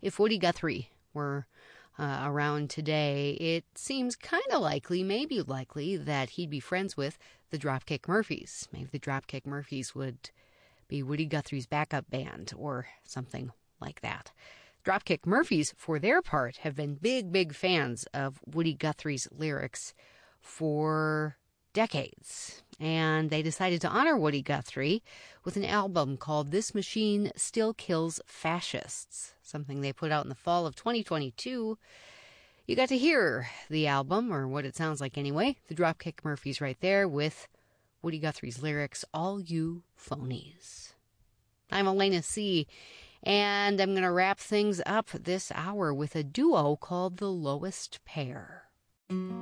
If Woody Guthrie were around today, it seems kind of likely, maybe likely, that he'd be friends with the Dropkick Murphys. Maybe the Dropkick Murphys would be Woody Guthrie's backup band or something like that. Dropkick Murphys, for their part, have been big fans of Woody Guthrie's lyrics for decades. And they decided to honor Woody Guthrie with an album called This Machine Still Kills Fascists, something they put out in the fall of 2022. You got to hear the album, or what it sounds like anyway. The Dropkick Murphys right there with Woody Guthrie's lyrics, All You Phonies. I'm Elena C., and I'm going to wrap things up this hour with a duo called The Lowest Pair.